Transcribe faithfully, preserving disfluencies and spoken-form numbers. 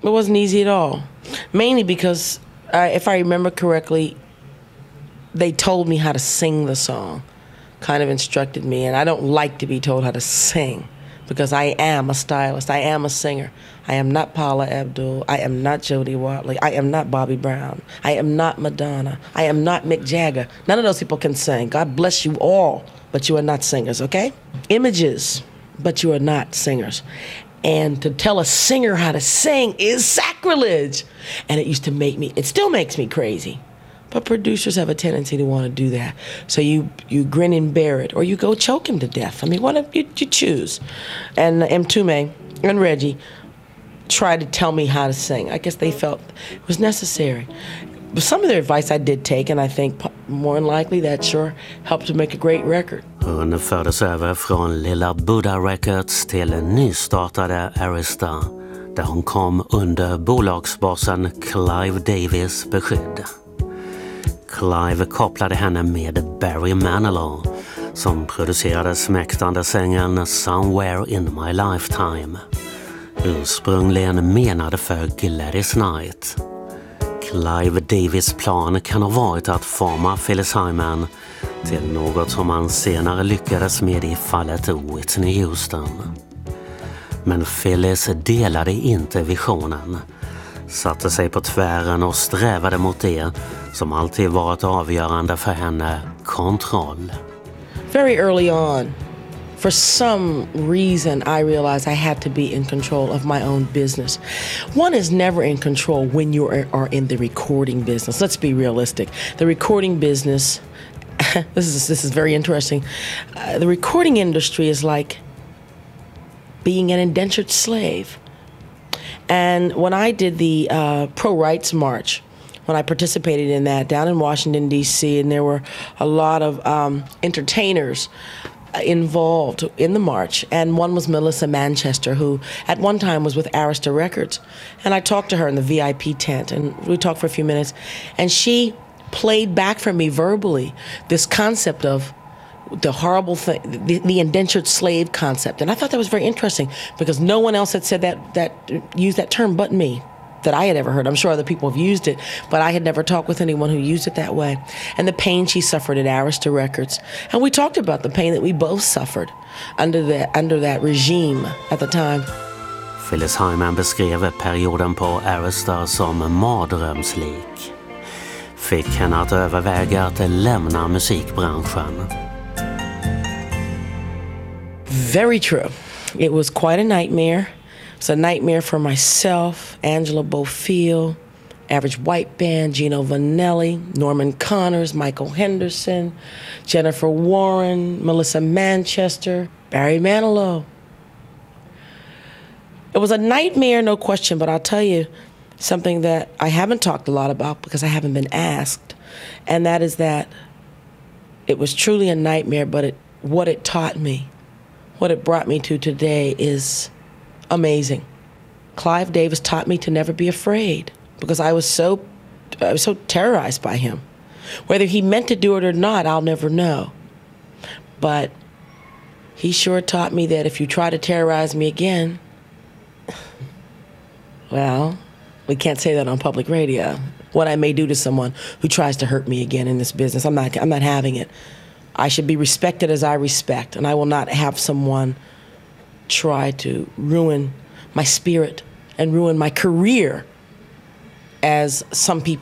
It wasn't easy at all. Mainly because, uh, if I remember correctly, they told me how to sing the song, kind of instructed me, and I don't like to be told how to sing because I am a stylist, I am a singer. I am not Paula Abdul, I am not Jody Watley, I am not Bobby Brown, I am not Madonna, I am not Mick Jagger. None of those people can sing. God bless you all, but you are not singers, okay? Images, but you are not singers. And to tell a singer how to sing is sacrilege. And it used to make me, it still makes me crazy. But producers have a tendency to want to do that. So you, you grin and bear it, or you go choke him to death. I mean, what if you, you choose? And Mtume and Reggie tried to tell me how to sing. I guess they felt it was necessary. But some of their advice I did take, and I think more than likely that sure helped to make a great record. Hon fördes över från Lilla Buddha Records till nystartade Arista, där hon kom under bolagsbossen Clive Davis beskydd. Clive kopplade henne med Barry Manilow, som producerade smäktande sängen Somewhere in My Lifetime, ursprungligen menade för Gladys Knight. Clive Davis plan kan ha varit att forma Phyllis Hyman till något som han senare lyckades med i fallet Whitney Houston. Men Phyllis delade inte visionen, satte sig på tvären och strävade mot det som alltid varit avgörande för henne, kontroll. Very early on, for some reason, I realized I had to be in control of my own business. One is never in control when you are, are in the recording business. Let's be realistic. The recording business, this is this is very interesting. Uh, the recording industry is like being an indentured slave. And when I did the uh, Pro Rights March, when I participated in that down in Washington, D C, and there were a lot of um, entertainers involved in the march, and one was Melissa Manchester, who at one time was with Arista Records. And I talked to her in the V I P tent, and we talked for a few minutes, and she played back for me verbally this concept of the horrible thing, the, the indentured slave concept. And I thought that was very interesting because no one else had said that, that used that term but me, that I had ever heard. I'm sure other people have used it, but I had never talked with anyone who used it that way. And the pain she suffered at Arista Records. And we talked about the pain that we both suffered under that, under that regime at the time. Phyllis Hyman beskrev perioden på Arista som mardrömslik. Fick henne att överväga att lämna musikbranschen. Very true. It was quite a nightmare. It's a nightmare for myself, Angela Bofield, Average White Band, Gino Vanelli, Norman Connors, Michael Henderson, Jennifer Warren, Melissa Manchester, Barry Manilow. It was a nightmare, no question, but I'll tell you something that I haven't talked a lot about because I haven't been asked, and that is that it was truly a nightmare, but it, what it taught me, what it brought me to today is amazing. Clive Davis taught me to never be afraid because I was so I was so terrorized by him. Whether he meant to do it or not, I'll never know. But he sure taught me that if you try to terrorize me again, well, we can't say that on public radio. What I may do to someone who tries to hurt me again in this business, I'm not I'm not having it. I should be respected as I respect, and I will not have someone try to ruin my spirit and ruin my career as some people